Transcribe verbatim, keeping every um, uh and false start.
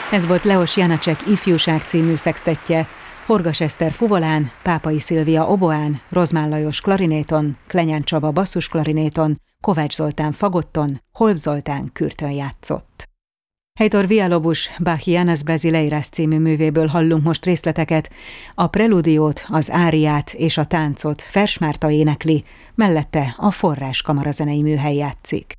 Ez volt Leos Janácsek Ifjúság című szextettje, Horgas Eszter fuvolán, Pápai Szilvia oboán, Rozmán Lajos klarinéton, Klenyán Csaba basszusklarinéton, Kovács Zoltán fagotton, Holb Zoltán kürtön játszott. Heitor Villalobos Bachianas Brasileiras című művéből hallunk most részleteket, a prelúdiót, az áriát és a táncot Fers Márta énekli, mellette a Forrás kamarazenei műhely játszik.